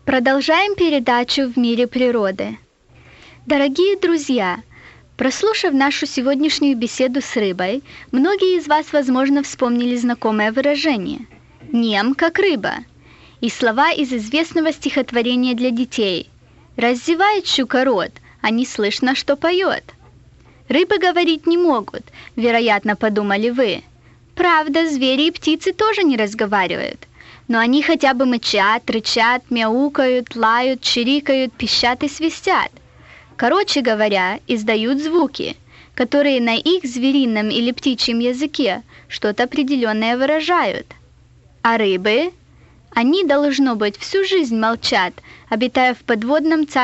Продолжаем передачу «В мире природы». Дорогие друзья, прослушав нашу сегодняшнюю беседу с рыбой, многие из вас, возможно, вспомнили знакомое выражение «нем, как рыба» и слова из известного стихотворения для детей «Раздевает щука рот, а не слышно, что поет». Рыбы говорить не могут, вероятно, подумали вы. Правда, звери и птицы тоже не разговаривают. Но они хотя бы мычат, рычат, мяукают, лают, чирикают, пищат и свистят. Короче говоря, издают звуки, которые на их зверином или птичьем языке что-то определенное выражают. А рыбы? Они, должно быть, всю жизнь молчат, обитая в подводном царстве